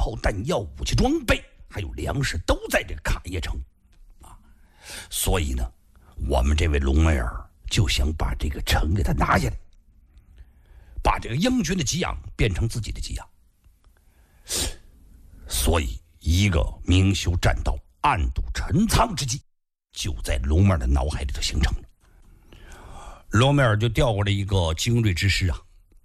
炮弹药、武器装备还有粮食都在这个卡叶城啊。所以呢，我们这位隆美尔就想把这个城给他拿下来，把这个英军的给养变成自己的给养。所以一个明修栈道暗度陈仓之计就在隆美尔的脑海里头形成了。隆美尔就调过来一个精锐之师啊，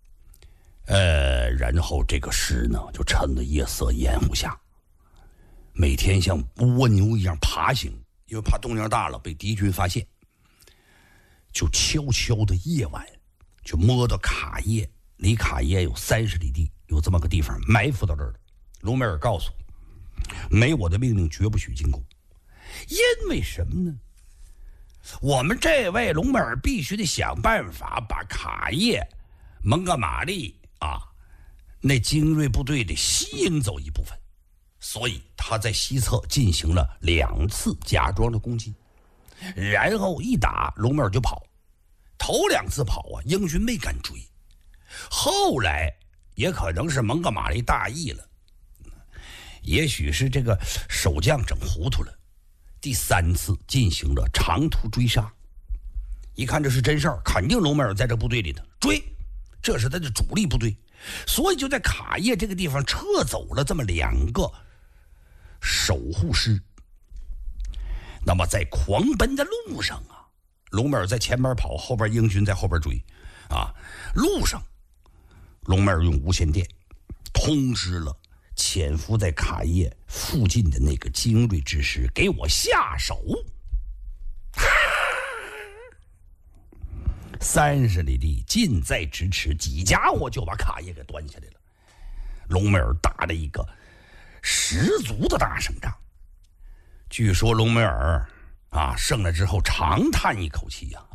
然后这个师呢就趁着夜色掩护下，每天像蜗牛一样爬行，因为怕动静大了被敌军发现，就悄悄的夜晚就摸到卡叶，离卡叶有30里地，有这么个地方埋伏到这儿了。隆美尔告诉没我的命令绝不许进攻，因为什么呢？我们这位隆美尔必须得想办法把卡叶、蒙哥马利啊那精锐部队得吸引走一部分，所以他在西侧进行了2次假装的攻击，然后一打隆美尔就跑。头2次跑啊，英军没敢追，后来也可能是蒙哥马利大意了，也许是这个守将整糊涂了。第3次进行了长途追杀，一看这是真事儿，肯定隆美尔在这部队里头追，这是他的主力部队，所以就在卡叶这个地方撤走了这么2个守护师。那么在狂奔的路上啊，隆美尔在前边跑，后边英军在后边追啊。路上隆美尔用无线电通知了潜伏在卡叶附近的那个精锐之师，给我下手。30里地近在咫尺，几家伙就把卡叶给端下来了。隆美尔打了一个十足的大胜仗。据说隆美尔啊胜了之后长叹一口气呀，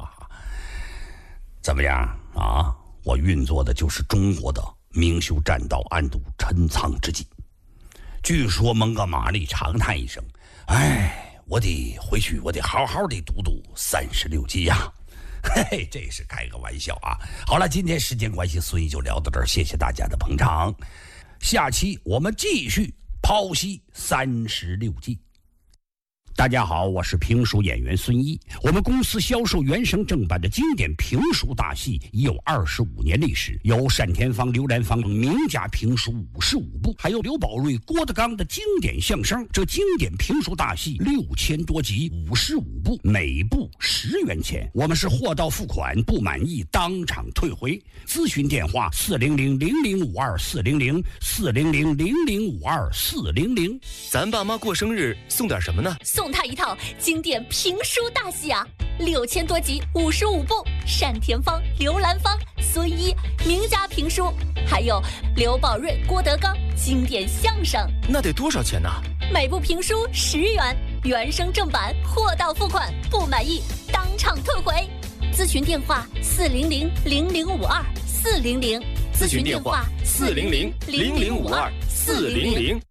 怎么样啊？我运作的就是中国的明修栈道暗度陈仓之计。据说蒙哥马利长叹一声，我得回去，我得好好的读读36计呀。嘿嘿，这是开个玩笑啊。好了，今天时间关系，孙毅就聊到这儿，谢谢大家的捧场。下期我们继续剖析36计。大家好，我是评书演员孙一。我们公司销售原声正版的经典评书大戏已有25年历史，有单田芳、刘兰芳名家评书55部，还有刘宝瑞、郭德纲的经典相声。这经典评书大戏6000多集，55部，每部10元钱。我们是货到付款，不满意当场退回。咨询电话400-0052-400，400-0052-400。 咱爸妈过生日送点什么呢？ 送他一套经典评书大戏啊，6000多集，55部，单田芳、刘兰芳、孙一名家评书，还有刘宝瑞、郭德纲经典相声。 那得多少钱呢？ 每部评书10元，原声正版，货到付款，不满意当场退回。咨询电话400-0052-400，咨询电话400-0052-400。